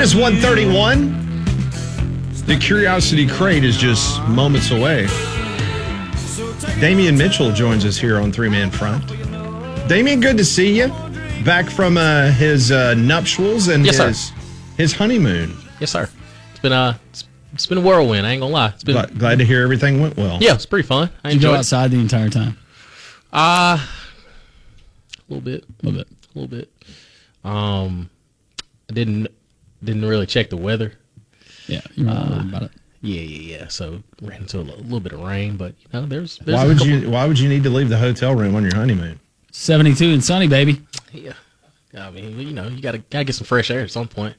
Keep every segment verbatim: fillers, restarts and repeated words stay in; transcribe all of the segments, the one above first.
is one thirty-one. The Curiosity Crate is just moments away. Damian Mitchell joins us here on Three Man Front. Damian, good to see you. Back from uh, his uh, nuptials and yes, his sir. his honeymoon. Yes, sir. It's been a it's, it's been a whirlwind. I ain't gonna lie. It's been glad, glad to hear everything went well. Yeah, it's pretty fun. I Did you go enjoyed outside the entire time? Uh a little bit, a little bit, a little bit. Um, I didn't didn't really check the weather. Yeah, you're not uh, worried about it. Yeah, yeah, yeah. So ran into a little, little bit of rain, but you know, there's. there's why a would couple, you Why would you need to leave the hotel room on your honeymoon? seventy-two and sunny, baby. Yeah, I mean, you know, you gotta gotta get some fresh air at some point.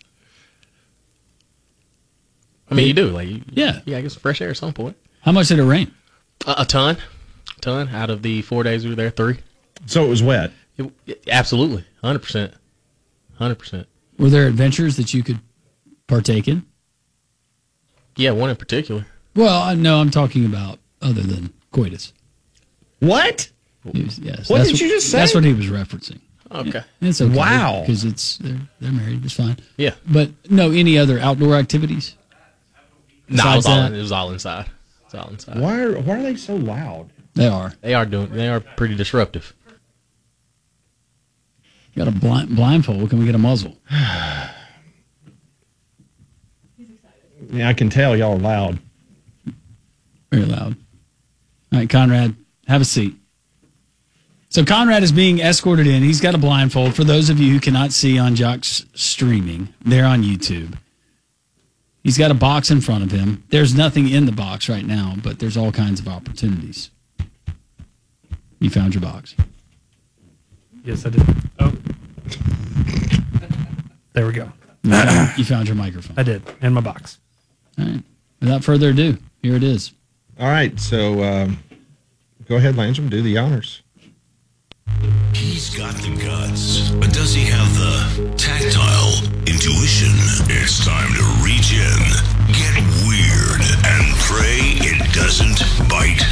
I mean, you do like, you, yeah, you gotta get some fresh air at some point. How much did it rain? A, a ton, a ton. Out of the four days we were there, three. So it was wet. It, it, absolutely, hundred percent, hundred percent. Were there adventures that you could partake in? Yeah, one in particular. Well, I know I'm talking about other than coitus. What? Was, yes. What did what, you just say? That's what he was referencing. Okay. Yeah, it's okay. Wow. Because it's they're, they're married. It's fine. Yeah. But no, any other outdoor activities? No, it was, all, that? it was all inside. It's all inside. Why are Why are they so loud? They are. They are doing. They are pretty disruptive. Got a blind, blindfold. Can we get a muzzle? Yeah, I can tell y'all are loud. Very loud. All right, Conrad, have a seat. So Conrad is being escorted in. He's got a blindfold. For those of you who cannot see on Jock's streaming, they're on YouTube. He's got a box in front of him. There's nothing in the box right now, but there's all kinds of opportunities. You found your box. Yes, I did. Oh. There we go. You found, you found your microphone. I did, in my box. All right. Without further ado, here it is. All right, so um, go ahead, Landrum, do the honors. He's got the guts, but does he have the tactile intuition? It's time to